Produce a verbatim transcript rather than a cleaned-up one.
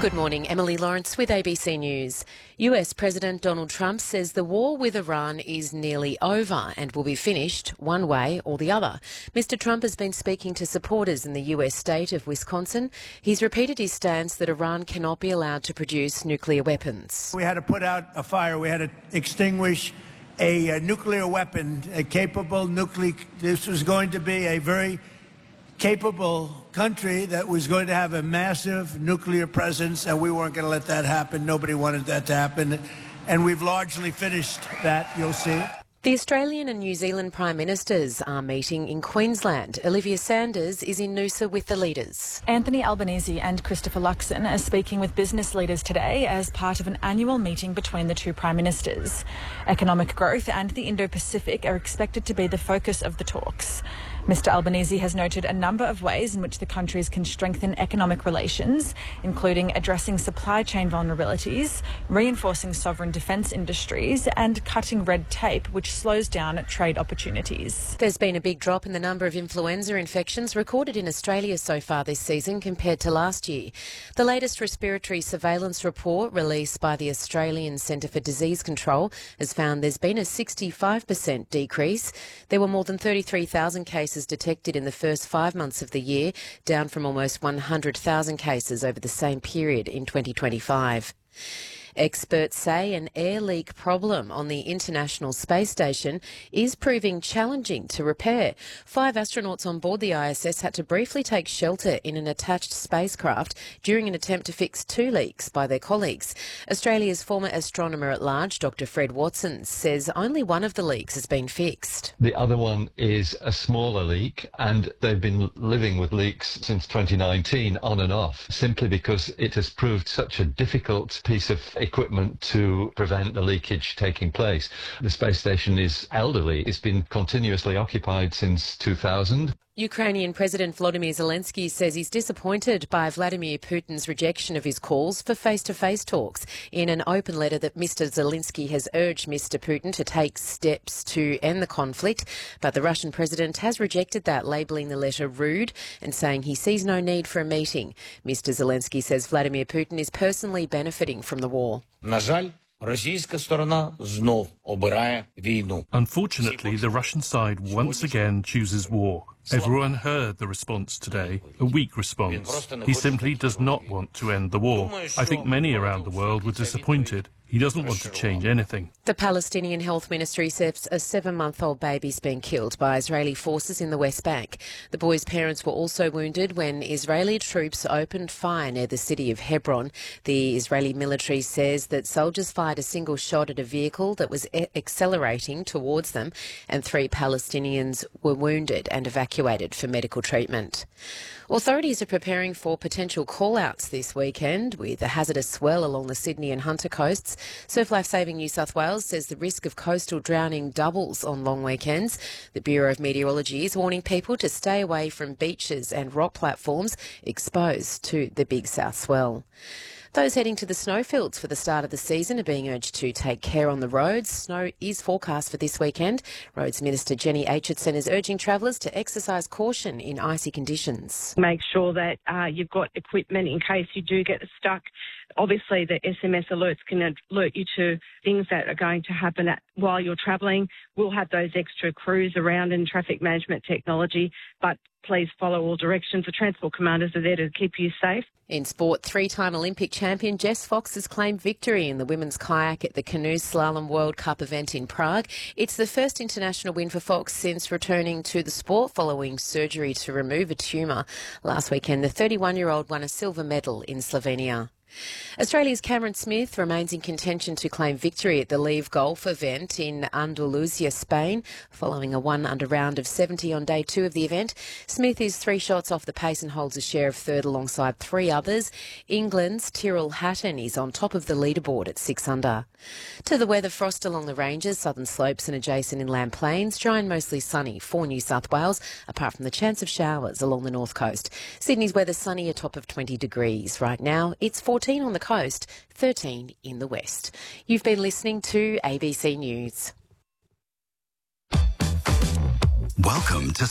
Good morning, Emily Lawrence with A B C News. U S President Donald Trump says the war with Iran is nearly over and will be finished one way or the other. Mister Trump has been speaking to supporters in the U S state of Wisconsin. He's repeated his stance that Iran cannot be allowed to produce nuclear weapons. We had to put out a fire. We had to extinguish a, a nuclear weapon, a capable nuclear. This was going to be a very capable country that was going to have a massive nuclear presence, and we weren't going to let that happen. Nobody wanted that to happen, and we've largely finished that, you'll see. The Australian and New Zealand Prime Ministers are meeting in Queensland. Olivia Sanders is in Noosa with the leaders. Anthony Albanese and Christopher Luxon are speaking with business leaders today as part of an annual meeting between the two Prime Ministers. Economic growth and the Indo-Pacific are expected to be the focus of the talks. Mister Albanese has noted a number of ways in which the countries can strengthen economic relations, including addressing supply chain vulnerabilities, reinforcing sovereign defence industries and cutting red tape, which slows down trade opportunities. There's been a big drop in the number of influenza infections recorded in Australia so far this season compared to last year. The latest respiratory surveillance report released by the Australian Centre for Disease Control has found there's been a sixty-five percent decrease. There were more than thirty-three thousand cases detected in the first five months of the year, down from almost one hundred thousand cases over the same period in twenty twenty-five. Experts say an air leak problem on the International Space Station is proving challenging to repair. Five astronauts on board the I S S had to briefly take shelter in an attached spacecraft during an attempt to fix two leaks by their colleagues. Australia's former astronomer at large, Doctor Fred Watson, says only one of the leaks has been fixed. The other one is a smaller leak, and they've been living with leaks since twenty nineteen on and off, simply because it has proved such a difficult piece of equipment to prevent the leakage taking place. The space station is elderly. It's been continuously occupied since two thousand. Ukrainian President Volodymyr Zelensky says he's disappointed by Vladimir Putin's rejection of his calls for face-to-face talks. In an open letter that Mister Zelensky has urged Mister Putin to take steps to end the conflict, but the Russian president has rejected that, labelling the letter rude and saying he sees no need for a meeting. Mister Zelensky says Vladimir Putin is personally benefiting from the war. Unfortunately, the Russian side once again chooses war. Everyone heard the response today, a weak response. He simply does not want to end the war. I think many around the world were disappointed. He doesn't want to change anything. The Palestinian Health Ministry says a seven-month-old baby's been killed by Israeli forces in the West Bank. The boy's parents were also wounded when Israeli troops opened fire near the city of Hebron. The Israeli military says that soldiers fired a single shot at a vehicle that was e- accelerating towards them, and three Palestinians were wounded and evacuated for medical treatment. Authorities are preparing for potential call-outs this weekend with a hazardous swell along the Sydney and Hunter coasts. Surf Life Saving New South Wales says the risk of coastal drowning doubles on long weekends. The Bureau of Meteorology is warning people to stay away from beaches and rock platforms exposed to the big south swell. Those heading to the snowfields for the start of the season are being urged to take care on the roads. Snow is forecast for this weekend. Roads Minister Jenny Aitchison is urging travellers to exercise caution in icy conditions. Make sure that uh, you've got equipment in case you do get stuck. Obviously, the S M S alerts can alert you to things that are going to happen at, while you're travelling. We'll have those extra crews around in traffic management technology, but please follow all directions. The transport commanders are there to keep you safe. In sport, three-time Olympic champion Jess Fox has claimed victory in the women's kayak at the Canoe Slalom World Cup event in Prague. It's the first international win for Fox since returning to the sport following surgery to remove a tumour. Last weekend, the thirty-one-year-old won a silver medal in Slovenia. Australia's Cameron Smith remains in contention to claim victory at the Live Golf event in Andalusia, Spain, following a one-under round of seventy on day two of the event. Smith is three shots off the pace and holds a share of third alongside three others. England's Tyrrell Hatton is on top of the leaderboard at six under. To the weather, frost along the ranges, southern slopes and adjacent inland plains, dry and mostly sunny for New South Wales, apart from the chance of showers along the north coast. Sydney's weather sunny, a top of twenty degrees. Right now, it's fourteen on the coast, thirteen in the west. You've been listening to A B C News. Welcome to